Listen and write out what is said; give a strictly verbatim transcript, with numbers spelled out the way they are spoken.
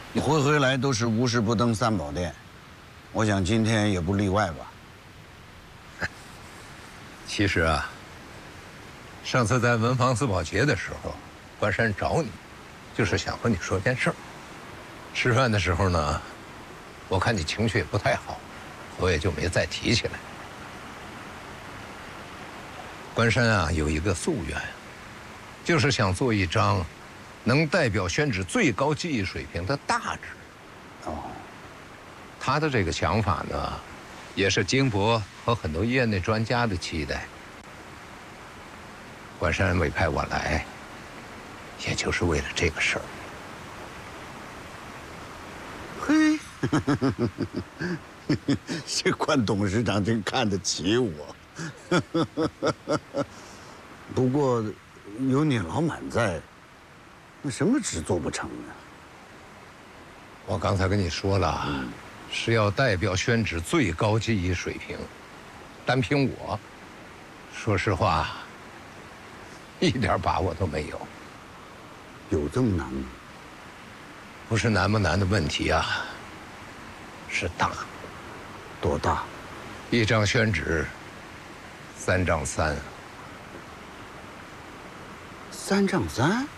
回回来都是无事不登三宝殿，我想今天也不例外吧。 其实啊，上次在文房四宝节的时候，关山找你，就是想和你说件事儿。吃饭的时候呢，我看你情绪也不太好，我也就没再提起来。关山啊，有一个夙愿，就是想做一张能代表宣纸最高技艺水平的大纸。 哦， 他的这个想法呢，也是金博和很多业内专家的期待。关山委派我来，也就是为了这个事儿。 嘿，这关董事长真看得起我。不过，有你老满在，那什么纸做不成呢？ 我刚才跟你说了，嗯、是要代表宣纸最高技艺水平。单凭我，说实话，一点把握都没有。 有这么难吗？ 不是难不难的问题啊，是大。 多大？ 一张宣纸，三丈三。 三丈三？